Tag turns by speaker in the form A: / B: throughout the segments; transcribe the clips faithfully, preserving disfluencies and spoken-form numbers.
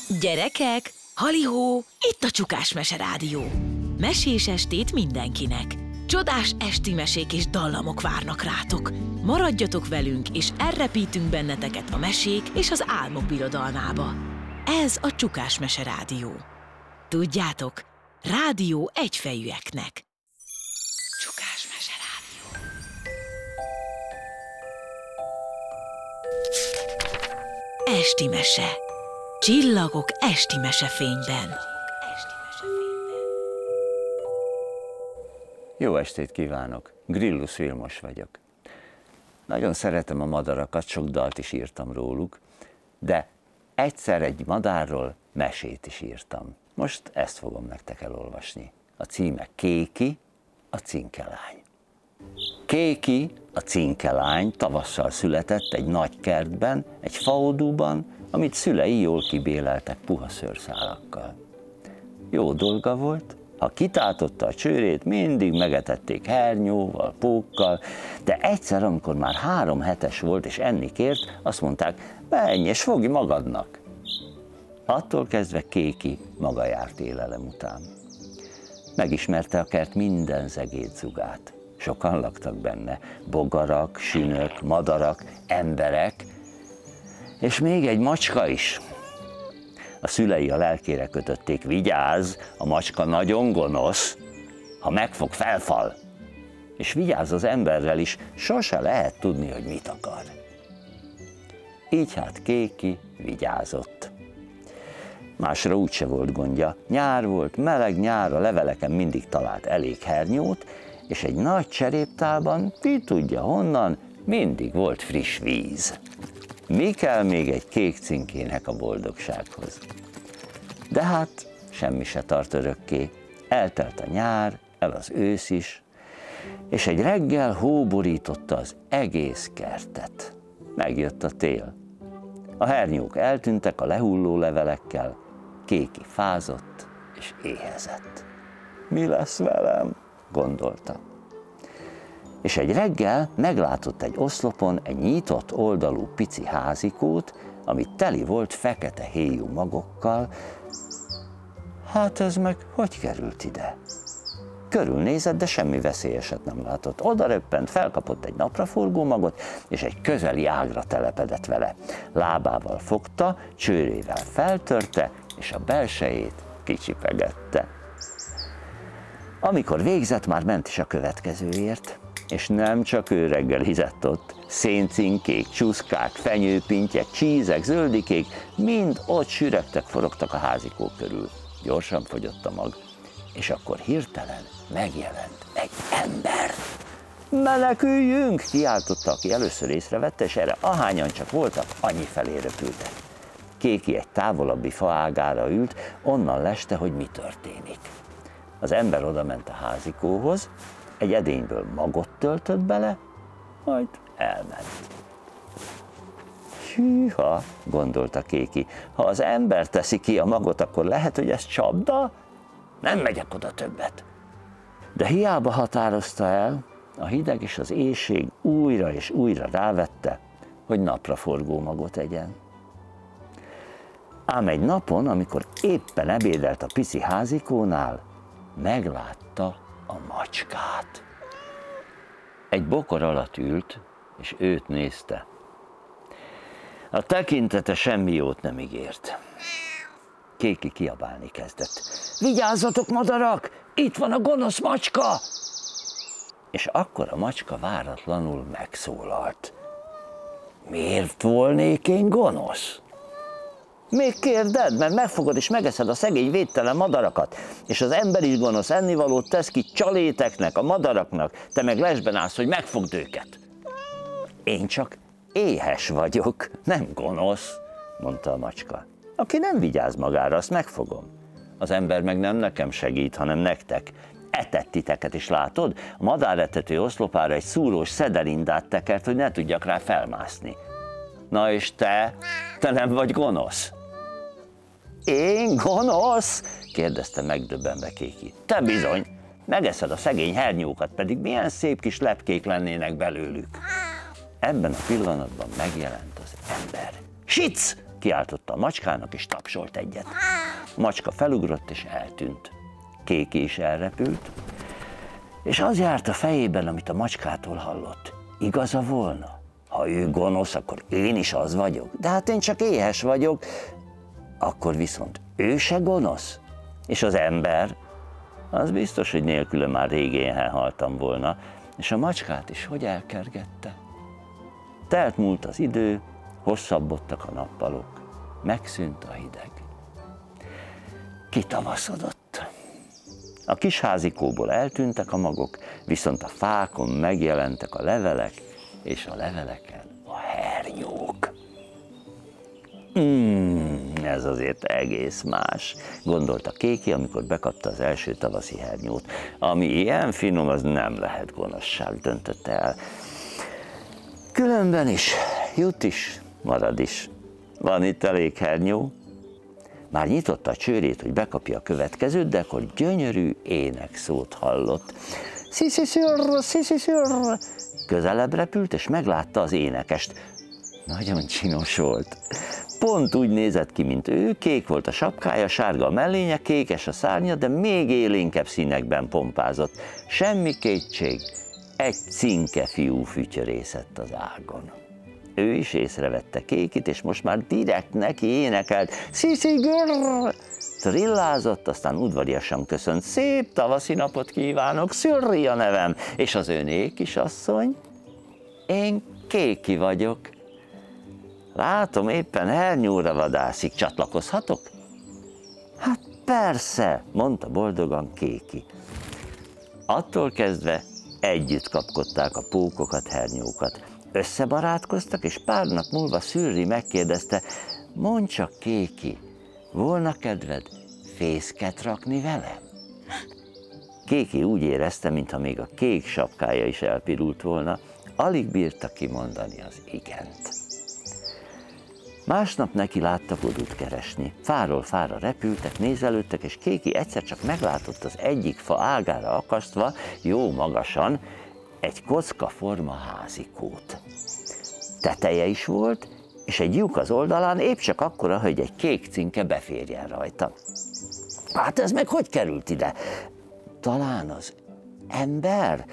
A: Gyerekek, halihó, itt a Csukás Mese Rádió. Mesés estét mindenkinek. Csodás esti mesék és dallamok várnak rátok. Maradjatok velünk, és elrepítünk benneteket a mesék és az álmok birodalmába. Ez a Csukás Mese Rádió. Tudjátok, rádió egyfejűeknek. Csukás Mese Rádió. Esti mese. Csillagok esti mesefényben.
B: Jó estét kívánok! Grillus Vilmos vagyok. Nagyon szeretem a madarakat, sok dalt is írtam róluk, de egyszer egy madárról mesét is írtam. Most ezt fogom nektek elolvasni. A címe Kéki, a cinkelány. Kéki, a cinkelány tavasszal született egy nagy kertben, egy faodúban, amit szülei jól kibéleltek puha szőrszálakkal. Jó dolga volt, ha kitátotta a csőrét, mindig megetették hernyóval, pókkal, de egyszer, amikor már három hetes volt és enni kért, azt mondták, menj és fogj magadnak. Attól kezdve Kéki maga járt élelem után. Megismerte a kert minden zegétzugát. Sokan laktak benne, bogarak, sünök, madarak, emberek, és még egy macska is. A szülei a lelkére kötötték, vigyázz, a macska nagyon gonosz, ha megfog, felfal. És vigyázz az emberrel is, sose lehet tudni, hogy mit akar. Így hát Kéki vigyázott. Másra úgyse volt gondja. Nyár volt, meleg nyár, a leveleken mindig talált elég hernyót, és egy nagy cseréptálban, ki tudja honnan, mindig volt friss víz. Mi kell még egy kék cinkének a boldogsághoz? De hát semmi se tart örökké. Eltelt a nyár, el az ősz is, és egy reggel hó borította az egész kertet. Megjött a tél. A hernyók eltűntek a lehulló levelekkel, Kéki fázott és éhezett. Mi lesz velem? Gondolta. És egy reggel meglátott egy oszlopon egy nyitott oldalú pici házikót, ami teli volt fekete héjú magokkal. Hát ez meg hogy került ide? Körülnézett, de semmi veszélyeset nem látott. Oda röppent, felkapott egy napraforgó magot, és egy közeli ágra telepedett vele. Lábával fogta, csőrével feltörte, és a belsejét kicsipegette. Amikor végzett, már ment is a következőért, és nem csak ő reggelizett ott. Széncinkék, csuszkák, fenyőpintyek, csízek, zöldikék, mind ott süregtek, forogtak a házikó körül. Gyorsan fogyott a mag, és akkor hirtelen megjelent egy ember. Meneküljünk! Kiáltotta, aki először észrevette, és erre ahányan csak voltak, annyi felé röpültek. Kéki egy távolabbi faágára ült, onnan leste, hogy mi történik. Az ember odament a házikóhoz, egy edényből magot töltött bele, majd elment. Hűha, gondolta Kéki, ha az ember teszi ki a magot, akkor lehet, hogy ez csapda? Nem megyek oda többet. De hiába határozta el, a hideg és az éhség újra és újra rávette, hogy napraforgó magot egyen. Ám egy napon, amikor éppen ebédelt a pici házikónál, meglátta a macskát. Egy bokor alatt ült, és őt nézte. A tekintete semmi jót nem ígért. Kéki kiabálni kezdett. Vigyázzatok, madarak! Itt van a gonosz macska! És akkor a macska váratlanul megszólalt. Miért volnék én gonosz? Még kérded, mert megfogod és megeszed a szegény védtelen madarakat, és az ember is gonosz ennivalót tesz ki csaléteknek, a madaraknak, te meg lesben állsz, hogy megfogd őket. Én csak éhes vagyok, nem gonosz, mondta a macska. Aki nem vigyáz magára, azt megfogom. Az ember meg nem nekem segít, hanem nektek. Etett titeket is, látod? A madáretető oszlopára egy szúrós szederindát tekert, hogy ne tudjak rá felmászni. Na és te? Te nem vagy gonosz? Én gonosz? Kérdezte megdöbbenve Kéki. Te bizony, megeszed a szegény hernyókat, pedig milyen szép kis lepkék lennének belőlük. Ebben a pillanatban megjelent az ember. Sic! kiáltotta a macskának, és tapsolt egyet. A macska felugrott, és eltűnt. Kéki is elrepült, és az járt a fejében, amit a macskától hallott. Igaza volna? Ha ő gonosz, akkor én is az vagyok. De hát én csak éhes vagyok. Akkor viszont ő se gonosz? És az ember? Az biztos, hogy nélküle már rég éhen haltam volna. És a macskát is hogy elkergette? Telt múlt az idő, hosszabbodtak a nappalok, megszűnt a hideg. Kitavaszodott. A kis házikóból eltűntek a magok, viszont a fákon megjelentek a levelek, és a leveleken a hernyók. Mm, ez azért egész más, gondolta Kéki, amikor bekapta az első tavaszi hernyót. Ami ilyen finom, az nem lehet gonoszság, döntötte el. Különben is, jut is, marad is. Van itt elég hernyó. Már nyitotta a csőrét, hogy bekapja a következőt, de akkor gyönyörű énekszót hallott. Szisziszörr, szisziszörr. Közelebb repült, és meglátta az énekest. Nagyon csinos volt. Pont úgy nézett ki, mint ő, kék volt a sapkája, sárga a mellénye, kékes a szárnya, de még élénkebb színekben pompázott. Semmi kétség, egy cinke fiú fütyörészett az ágon. Ő is észrevette Kékit, és most már direkt neki énekelt. Sziszi görr! Trillázott, aztán udvariasan köszönt. Szép tavaszi napot kívánok, Szürri a nevem. És az öné, kisasszony? Én Kéki vagyok. Látom, éppen hernyóra vadászik, csatlakozhatok? Hát persze, mondta boldogan Kéki. Attól kezdve együtt kapkodták a pókokat, hernyókat. Összebarátkoztak, és pár nap múlva Szürri megkérdezte, mondd csak, Kéki, volna kedved fészket rakni velem? Kéki úgy érezte, mintha még a kék sapkája is elpirult volna, alig bírta kimondani az igent. Másnap neki láttak odút keresni. Fáról fára repültek, nézelődtek, és Kéki egyszer csak meglátott az egyik fa ágára akasztva, jó magasan, egy kockaforma házikót. Teteje is volt, és egy lyuk az oldalán, épp csak akkora, hogy egy kék cinke beférjen rajta. Hát ez meg hogy került ide? Talán az ember?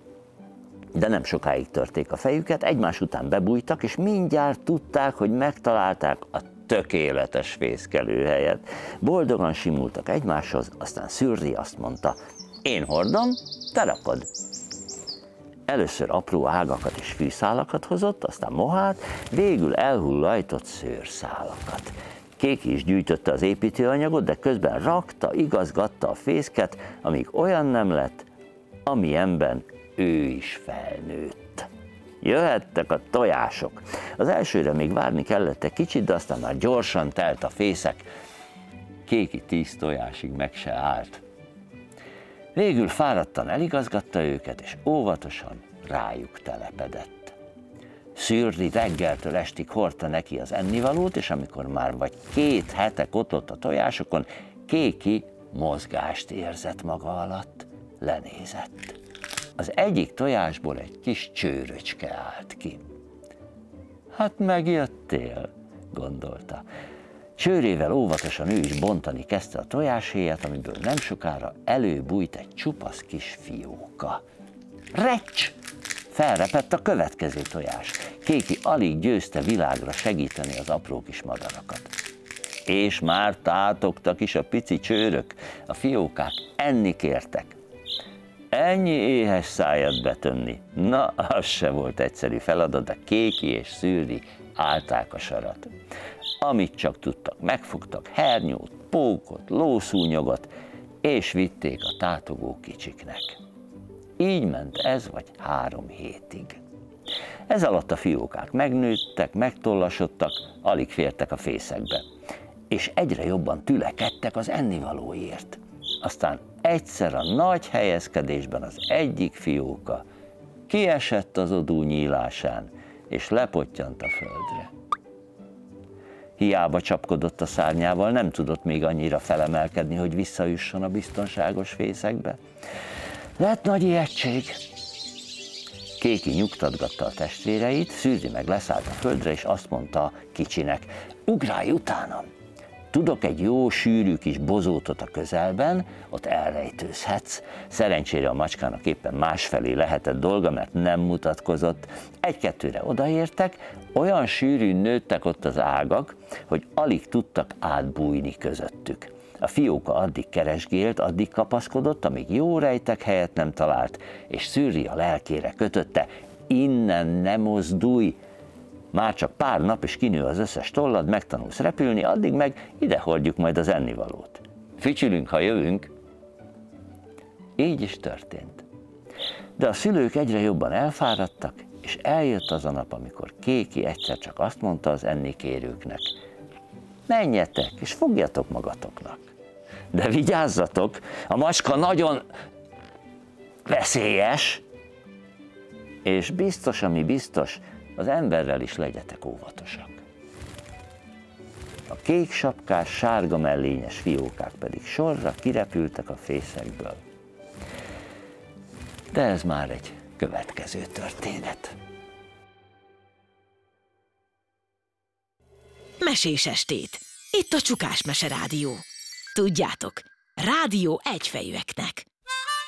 B: De nem sokáig törték a fejüket, egymás után bebújtak, és mindjárt tudták, hogy megtalálták a tökéletes fészkelőhelyet. Boldogan simultak egymáshoz, aztán Szürri azt mondta, én hordom, te rakod. Először apró ágakat és fűszálakat hozott, aztán mohát, végül elhullajtott szőrszálakat. Kéki is gyűjtötte az építőanyagot, de közben rakta, igazgatta a fészket, amíg olyan nem lett, amilyenben ő is felnőtt. Jöhettek a tojások. Az elsőre még várni kellett egy kicsit, de aztán már gyorsan telt a fészek. Kéki tíz tojásig meg se állt. Végül fáradtan eligazgatta őket, és óvatosan rájuk telepedett. Szürri reggeltől estig hordta neki az ennivalót, és amikor már vagy két hete kotlott a tojásokon, Kéki mozgást érzett maga alatt, lenézett. Az egyik tojásból egy kis csőröcske állt ki. Hát megjöttél, gondolta. Csőrével óvatosan ő is bontani kezdte a tojáshéjat, amiből nem sokára előbújt egy csupasz kis fióka. Recs! Felrepett a következő tojás. Kéki alig győzte világra segíteni az apró kis madarakat. És már tátogtak is a pici csőrök, a fiókák enni kértek. Ennyi éhes szájat betömni, na, az se volt egyszerű feladat, de Kéki és Szürri állták a sarat. Amit csak tudtak, megfogtak hernyót, pókot, lószúnyogot, és vitték a tátogó kicsiknek. Így ment ez vagy három hétig. Ez alatt a fiókák megnőttek, megtollasodtak, alig fértek a fészekbe, és egyre jobban tülekedtek az ennivalóért. Aztán egyszer a nagy helyezkedésben az egyik fióka kiesett az odú nyílásán, és lepottyant a földre. Hiába csapkodott a szárnyával, nem tudott még annyira felemelkedni, hogy visszajusson a biztonságos fészekbe. Lett nagy ijegység. Kéki nyugtatgatta a testvéreit, Szűzi meg leszállt a földre, és azt mondta kicsinek, ugrálj utánam! Tudok egy jó, sűrű kis bozótot a közelben, ott elrejtőzhetsz. Szerencsére a macskának éppen másfelé lehetett dolga, mert nem mutatkozott. Egy-kettőre odaértek, olyan sűrűn nőttek ott az ágak, hogy alig tudtak átbújni közöttük. A fióka addig keresgélt, addig kapaszkodott, amíg jó rejtek helyet nem talált, és Szűri a lelkére kötötte, innen ne mozdulj! Már csak pár nap, és kinő az összes tollad, megtanulsz repülni, addig meg ide hordjuk majd az ennivalót. Fütyülünk, ha jövünk. Így is történt. De a szülők egyre jobban elfáradtak, és eljött az a nap, amikor Kéki egyszer csak azt mondta az ennikérőknek, menjetek, és fogjatok magatoknak. De vigyázzatok, a macska nagyon veszélyes, és biztos, ami biztos, az emberrel is legyetek óvatosak. A kék sapkás, sárga mellényes fiókák pedig sorra kirepültek a fészekből. De ez már egy következő történet.
A: Mesés estét. Itt a Csukás Mese Rádió. Tudjátok, rádió egyfejűeknek.